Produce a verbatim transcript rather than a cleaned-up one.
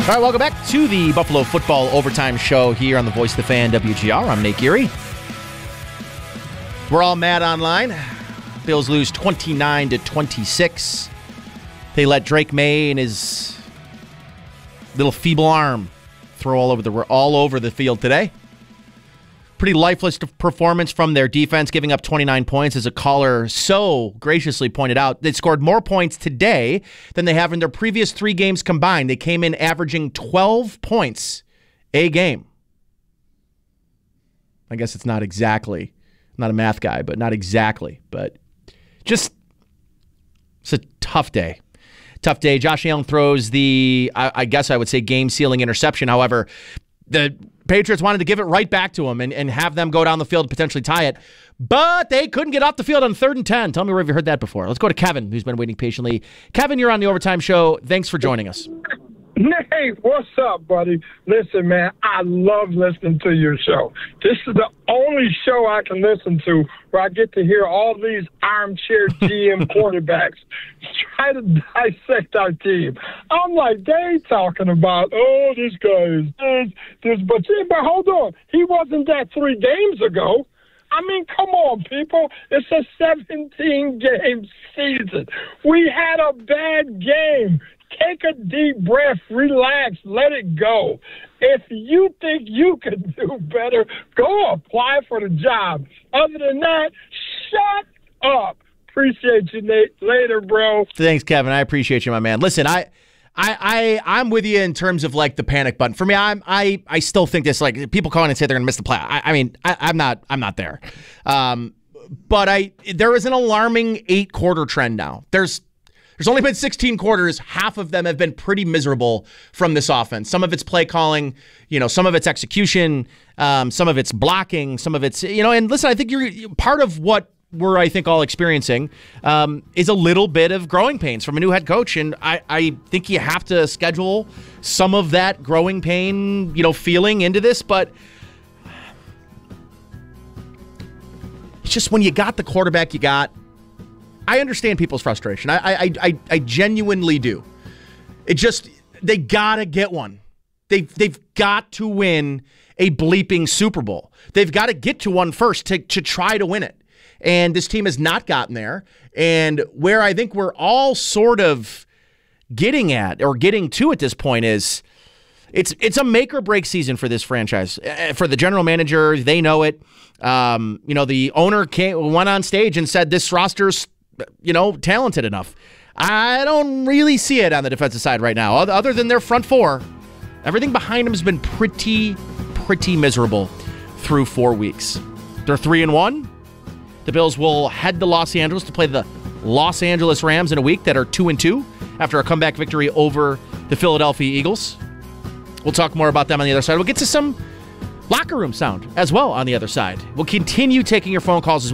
All right, welcome back to the Buffalo Football Overtime Show here on the Voice of the Fan, W G R. I'm Nate Geary. We're all mad online. Bills lose twenty-nine to twenty-six. They let Drake May and his little feeble arm throw all over the all over the field today. Pretty lifeless performance from their defense, giving up twenty-nine points, as a caller so graciously pointed out. They scored more points today than they have in their previous three games combined. They came in averaging twelve points a game. I guess it's not exactly, I'm not a math guy, but not exactly. But just, it's a tough day. Tough day. Josh Allen throws the, I, I guess I would say, game-sealing interception. However, the Patriots wanted to give it right back to him and, and have them go down the field and potentially tie it, but they couldn't get off the field on third and ten. Tell me where you've heard that before. Let's go to Kevin, who's been waiting patiently. Kevin, you're on the Overtime Show. Thanks for joining us. Nate, what's up, buddy? Listen, man, I love listening to your show. This is the only show I can listen to where I get to hear all these armchair G M quarterbacks try to dissect our team. I'm like, they talking about, oh, this guy is this, this, but, but hold on. He wasn't that three games ago. I mean, come on, people. It's a seventeen-game season. We had a bad game. Take a deep breath, relax, let it go. If you think you can do better, go apply for the job. Other than that, shut up. Appreciate you, Nate. Later, bro. Thanks, Kevin. I appreciate you, my man. Listen, I, I, I, I'm with you in terms of like the panic button. For me, I'm, I, I still think this. Like people call in and say they're going to miss the play. I, I mean, I, I'm not, I'm not there. Um, but I, there is an alarming eight quarter trend now. There's. There's only been sixteen quarters. Half of them have been pretty miserable from this offense. Some of it's play calling, you know, some of it's execution, um, some of it's blocking, some of it's, you know, and listen, I think you're part of what we're, I think, all experiencing um, is a little bit of growing pains from a new head coach. And I, I think you have to schedule some of that growing pain, you know, feeling into this. But it's just when you got the quarterback you got, I understand people's frustration. I, I I I genuinely do. It just, they gotta get one. They've they've got to win a bleeping Super Bowl. They've got to get to one first to to try to win it. And this team has not gotten there. And where I think we're all sort of getting at or getting to at this point is it's it's a make or break season for this franchise. For the general manager, they know it. Um, you know, the owner came, went on stage and said this roster's, you know, talented enough. I don't really see it on the defensive side right now. Other than their front four, everything behind them has been pretty, pretty miserable through four weeks. They're three and one. The Bills will head to Los Angeles to play the Los Angeles Rams in a week that are two and two after a comeback victory over the Philadelphia Eagles. We'll talk more about them on the other side. We'll get to some locker room sound as well on the other side. We'll continue taking your phone calls as well.